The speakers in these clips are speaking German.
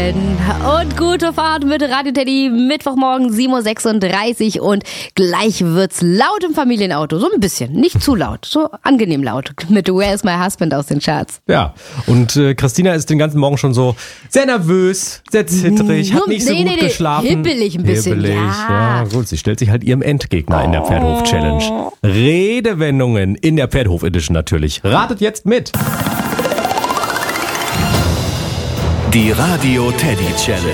Morgen und gute Fahrt mit Radio Teddy. Mittwochmorgen 7.36 Uhr und gleich wird's laut im Familienauto. So ein bisschen, nicht zu laut, so angenehm laut mit Where is my husband aus den Charts. Ja, und Christina ist den ganzen Morgen schon so sehr nervös, sehr zittrig, hat nicht so gut geschlafen. Hibbelig ein bisschen, ja. Gut, sie stellt sich halt ihrem Endgegner in der Pferdehof-Challenge. Redewendungen in der Pferdehof-Edition natürlich. Ratet jetzt mit. Die Radio Teddy Challenge.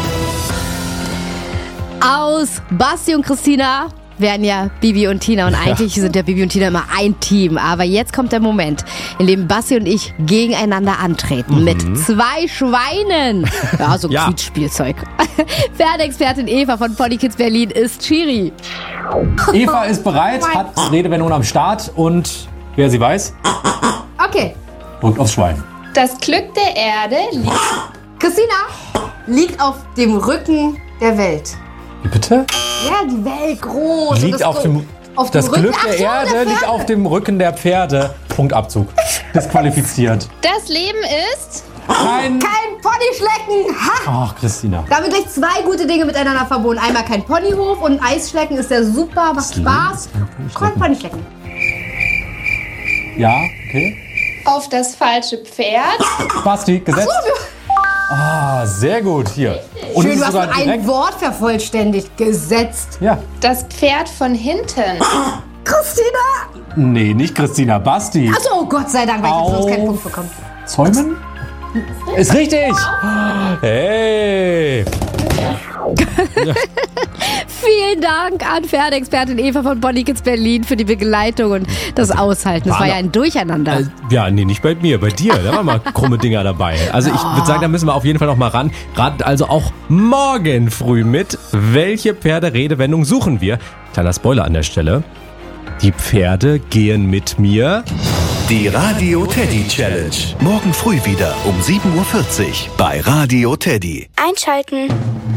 Aus Basti und Christina werden ja Bibi und Tina und eigentlich sind ja Bibi und Tina immer ein Team. Aber jetzt kommt der Moment, in dem Basti und ich gegeneinander antreten mit 2 Schweinen. Ja, so Quietschspielzeug. Pferdeexpertin Eva von Pony Kids Berlin ist Schiri. Eva ist bereit, hat Redewendungen am Start und wer sie weiß, Okay. drückt aufs Schwein. Das Glück der Erde liegt... Christina liegt auf dem Rücken der Welt. Wie bitte? Ja, die Welt groß. Liegt auf dem das Rücken. Glück Ach der so, Erde liegt auf dem Rücken der Pferde. Punktabzug. Disqualifiziert. Das Leben ist... Kein... Kein Ponyschlecken. Ha! Ach, Christina. Damit gleich 2 gute Dinge miteinander verbunden. Einmal kein Ponyhof und Eisschlecken ist ja super, macht Spaß. Kein Ponyschlecken. Ja, okay. Auf das falsche Pferd. Basti, gesetzt. Ah, sehr gut. Hier. Und Schön, es du ist hast sogar nur ein direkt... Wort vervollständigt. Gesetzt. Ja. Das Pferd von hinten. Christina! Nee, nicht Christina. Basti. Achso, Gott sei Dank, weil ich jetzt sonst keinen Punkt bekommen. Zäumen? Ist richtig. Hey. Vielen Dank an Pferdeexpertin Eva von Pony Kids Berlin für die Begleitung und das Aushalten. Das war ja ein Durcheinander. Ja, nee, nicht bei mir, bei dir. Da waren mal krumme Dinger dabei. Also ich würde sagen, da müssen wir auf jeden Fall noch mal ran. Ratet also auch morgen früh mit, welche Pferderedewendung suchen wir. Kleiner Spoiler an der Stelle. Die Pferde gehen mit mir. Die Radio Teddy Challenge. Morgen früh wieder um 7.40 Uhr bei Radio Teddy. Einschalten.